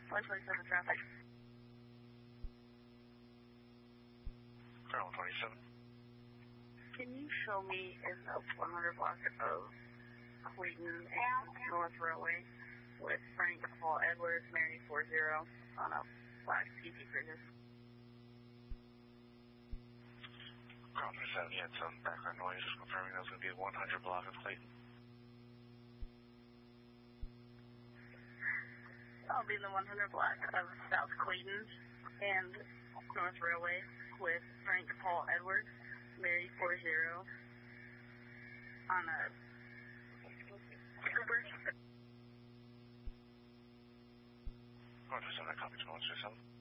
127 traffic. Colonel 27. Can you show me in the 100 block of Clayton and North Railway with Frank Paul Edwards, Mary 40 on a black PT Cruiser? Colonel 27, you had some background noise, just confirming that was going to be a 100 block of Clayton. I'll be in the 100 block of South Clayton and North Railway with Frank Paul Edwards, Mary 40 on a Cooper. Colonel 27, I copy 2127.